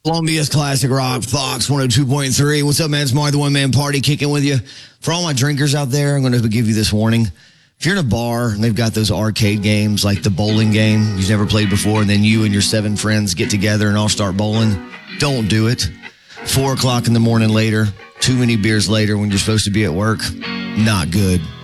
Columbia's Classic Rock, Fox 102.3. What's up, man? It's Mark, the one-man party, kicking with you. For all my drinkers out there, I'm going to give you this warning. If you're in a bar and they've got those arcade games like the bowling game you've never played before, and then you and your 7 friends get together and all start bowling, don't do it. 4 o'clock in the morning later, too many beers later when you're supposed to be at work, not good.